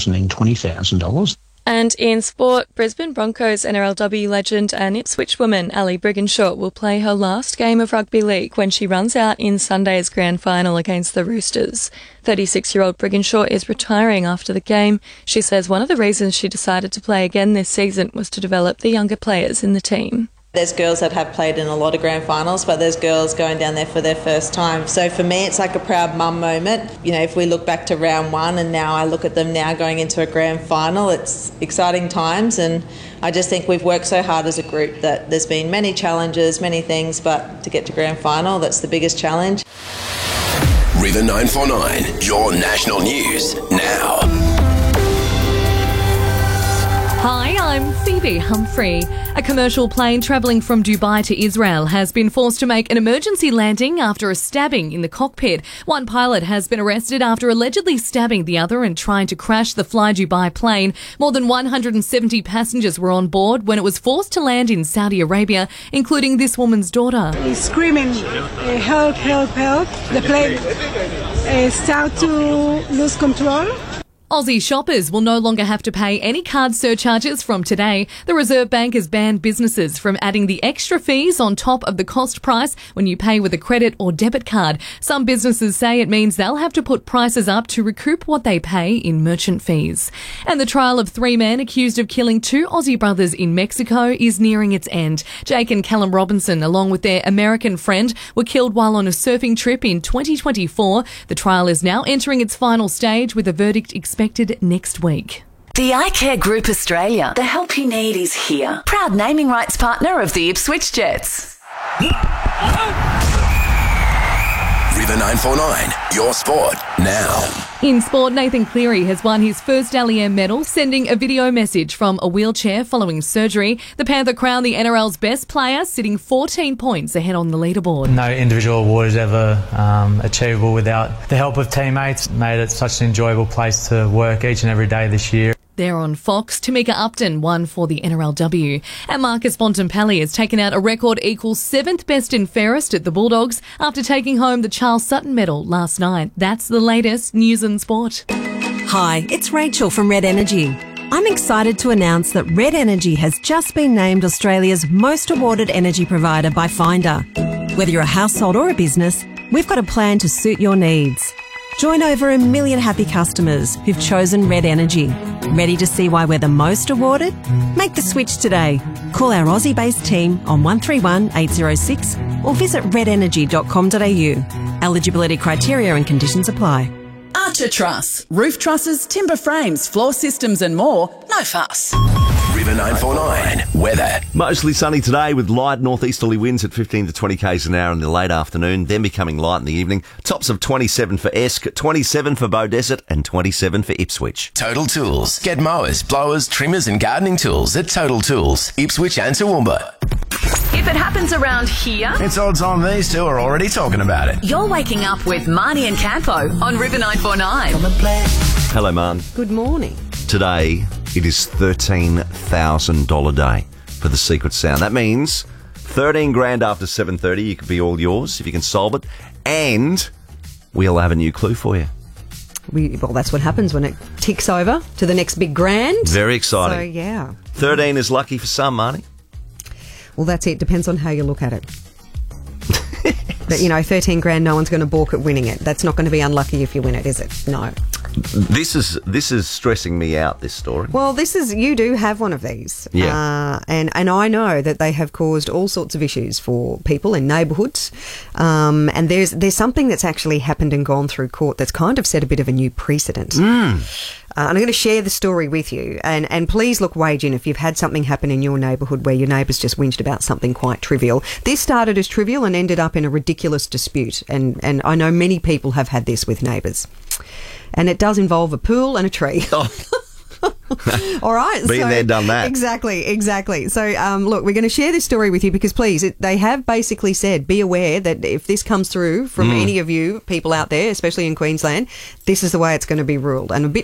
embezzling $20,000. And in sport, Brisbane Broncos NRLW legend and Ipswich woman Ali Brigginshaw will play her last game of rugby league when she runs out in Sunday's grand final against the Roosters. 36-year-old Brigginshaw is retiring after the game. She says one of the reasons she decided to play again this season was to develop the younger players in the team. There's girls that have played in a lot of grand finals, but there's girls going down there for their first time. So for me, it's like a proud mum moment. You know, if we look back to round one and now I look at them now going into a grand final, it's exciting times. And I just think we've worked so hard as a group that there's been many challenges, many things, but to get to grand final, that's the biggest challenge. River 949, your national news now. Hi, I'm Phoebe Humphrey. A commercial plane travelling from Dubai to Israel has been forced to make an emergency landing after a stabbing in the cockpit. One pilot has been arrested after allegedly stabbing the other and trying to crash the Fly Dubai plane. More than 170 passengers were on board when it was forced to land in Saudi Arabia, including this woman's daughter. He's screaming, help, help, help. The plane started to lose control. Aussie shoppers will no longer have to pay any card surcharges from today. The Reserve Bank has banned businesses from adding the extra fees on top of the cost price when you pay with a credit or debit card. Some businesses say it means they'll have to put prices up to recoup what they pay in merchant fees. And the trial of 3 men accused of killing 2 Aussie brothers in Mexico is nearing its end. Jake and Callum Robinson, along with their American friend, were killed while on a surfing trip in 2024. The trial is now entering its final stage with a verdict expected next week. The iCare Group Australia. The help you need is here. Proud naming rights partner of the Ipswich Jets. River 949, your sport now. In sport, Nathan Cleary has won his first Dally M medal, sending a video message from a wheelchair following surgery. The Panther crowned the NRL's best player, sitting 14 points ahead on the leaderboard. No individual award is ever achievable without the help of teammates. Made it such an enjoyable place to work each and every day this year. There on Fox, Tamika Upton won for the NRLW. And Marcus Bontempelli has taken out a record equal 7th best and fairest at the Bulldogs after taking home the Charles Sutton medal last night. That's the latest news and sport. Hi, it's Rachel from Red Energy. I'm excited to announce that Red Energy has just been named Australia's most awarded energy provider by Finder. Whether you're a household or a business, we've got a plan to suit your needs. Join over 1 million happy customers who've chosen Red Energy. Ready to see why we're the most awarded? Make the switch today. Call our Aussie-based team on 131 806 or visit redenergy.com.au. Eligibility criteria and conditions apply. Archer Truss. Roof trusses, timber frames, floor systems and more. No fuss. River 949, weather. Mostly sunny today with light northeasterly winds at 15 to 20 k's an hour in the late afternoon, then becoming light in the evening. Tops of 27 for Esk, 27 for Beaudesert and 27 for Ipswich. Total Tools. Get mowers, blowers, trimmers and gardening tools at Total Tools, Ipswich and Toowoomba. If it happens around here, It's odds on these two are already talking about it. you're waking up with Marnie and Campo on River 949. Hello, Man. Good morning. Today, it is $13,000 day for the Secret Sound. That means 13 grand after 7:30. You could be all yours if you can solve it. And we'll have a new clue for you. Well, that's what happens when it ticks over to the next big grand. Very exciting. So, yeah. 13 is lucky for some, Marnie. Well, that's it. Depends on how you look at it. But, 13 grand, no one's going to balk at winning it. That's not going to be unlucky if you win it, is it? No. This is stressing me out, this story. Well, you do have one of these. Yeah. And I know that they have caused all sorts of issues for people in neighbourhoods. And there's something that's actually happened and gone through court that's kind of set a bit of a new precedent. And I'm going to share the story with you. And please wage in if you've had something happen in your neighbourhood where your neighbours just whinged about something quite trivial. This started as trivial and ended up in a ridiculous dispute. And I know many people have had this with neighbours. And it does involve a pool and a tree. Oh. All right. Been there, done that. Exactly. So, look, we're going to share this story with you because, please, they have basically said, be aware that if this comes through from any of you people out there, especially in Queensland, this is the way it's going to be ruled. And